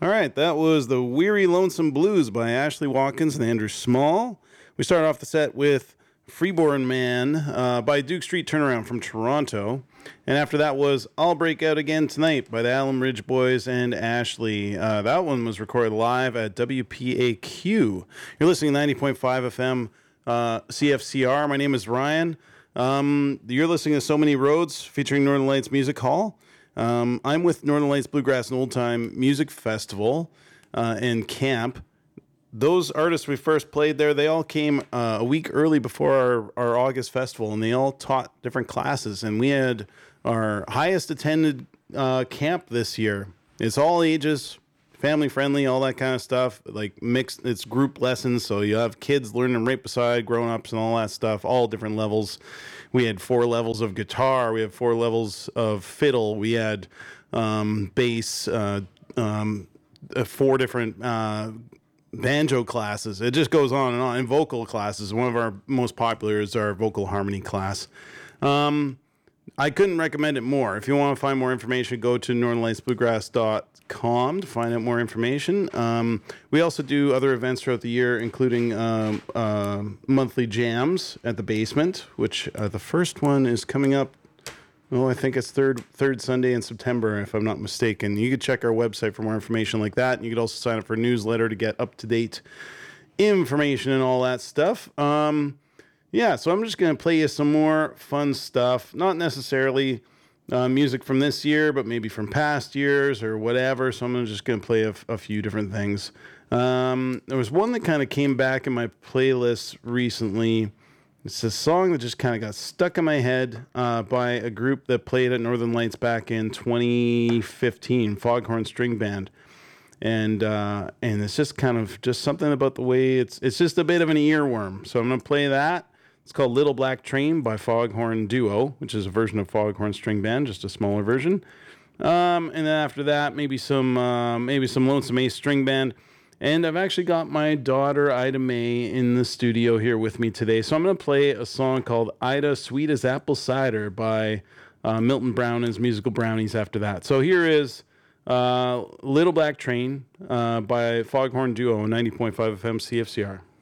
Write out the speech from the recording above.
All right, that was the Weary Lonesome Blues by Ashley Watkins and Andrew Small. We started off the set with Freeborn Man by Duke Street Turnaround from Toronto. And after that was I'll Break Out Again Tonight by the Alum Ridge Boys and Ashley. That one was recorded live at WPAQ. You're listening to 90.5 FM CFCR. My name is Ryan. You're listening to So Many Roads featuring Northern Lights Music Hall. I'm with Northern Lights Bluegrass and Old Time Music Festival and Camp. Those artists we first played there, they all came a week early before our August festival, and they all taught different classes. And we had our highest attended camp this year. It's all ages, family friendly, all that kind of stuff. Like mixed, it's group lessons, so you have kids learning right beside grown-ups and all that stuff, all different levels. We had 4 levels of guitar. We had 4 levels of fiddle. We had bass, 4 different banjo classes. It just goes on. And vocal classes. One of our most popular is our vocal harmony class. I couldn't recommend it more. If you want to find more information, go to northernlightsbluegrass.com to find out more information. We also do other events throughout the year, including monthly jams at the basement, which the first one is coming up. Oh, I think it's third Sunday in September, if I'm not mistaken. You could check our website for more information like that. And you could also sign up for a newsletter to get up-to-date information and all that stuff. Yeah, so I'm just going to play you some more fun stuff. Not necessarily music from this year, but maybe from past years or whatever. So I'm just going to play a few different things. There was one that kind of came back in my playlist recently. It's a song that just kind of got stuck in my head by a group that played at Northern Lights back in 2015, Foghorn String Band. And it's just kind of just something about the way it's just a bit of an earworm. So I'm going to play that. It's called Little Black Train by Foghorn Duo, which is a version of Foghorn String Band, just a smaller version. And then after that, maybe some Lonesome Ace String Band. And I've actually got my daughter, Ida May, in the studio here with me today. So I'm going to play a song called Ida, Sweet as Apple Cider by Milton Brown and his Musical Brownies after that. So here is Little Black Train by Foghorn Duo, 90.5 FM CFCR.